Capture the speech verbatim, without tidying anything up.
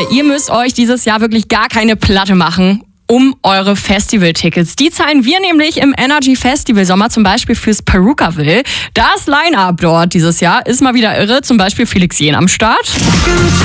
ihr müsst euch dieses Jahr wirklich gar keine Platte machen um eure Festivaltickets. Die zahlen wir nämlich im Energy Festival Sommer, zum Beispiel fürs Perukaville. Das Line-Up dort dieses Jahr ist mal wieder irre, zum Beispiel Felix Jähn am Start.